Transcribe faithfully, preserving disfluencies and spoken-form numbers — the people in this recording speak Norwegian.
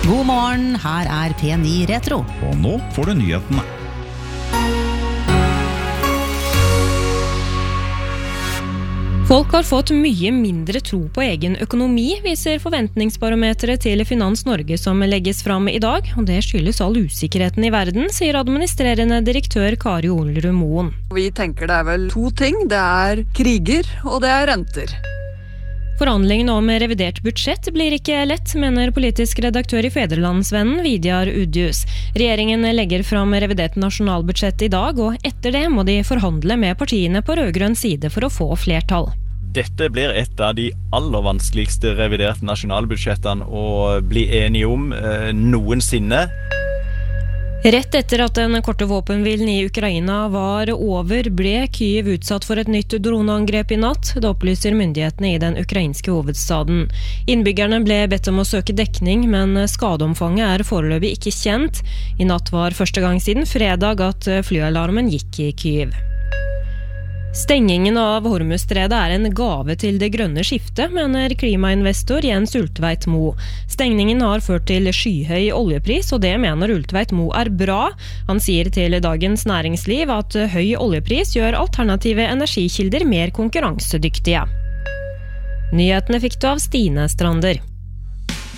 God morgen, her er P ni Retro. Og nå får du nyhetene. Folk har fått mye mindre tro på egen økonomi, viser forventningsbarometeret til Finans Norge som legges fram i dag, og det skyldes all usikkerheten i verden, sier administrerende direktør Kari Olrud Moen. Vi tenker det er vel to ting, det er kriger og det er renter. Forhandlingene om revidert budsjett blir ikke lett, mener politisk redaktør i Federlandsvennen Vidjar Udjus. Regjeringen legger fram revidert nasjonalbudsjett i dag, og etter det må de forhandle med partiene på rødgrønn side for å få flertall. Dette blir et av de aller vanskeligste reviderte nasjonalbudsjettene å bli enige om eh, noensinne. Rett etter at den korte våpenhvilen i Ukraina var over, ble Kyiv utsatt for et nytt droneangrep i natt. Det opplyser myndighetene i den ukrainske hovedstaden. Innbyggerne ble bedt om å søke dekning, men skadeomfanget er foreløpig ikke kjent. I natt var første gang siden fredag at flyalarmen gikk i Kyiv. Stengingen av Hormuzstredet er en gave til det grønne skiftet, mener klimainvestor Jens Ulltveit Moe. Stengningen har ført til skyhøy oljepris, og det mener Ulltveit Moe er bra. Han sier til Dagens Næringsliv at høy oljepris gjør alternative energikilder mer konkurransedyktige. Nyhetene fikk du av Stine Strander.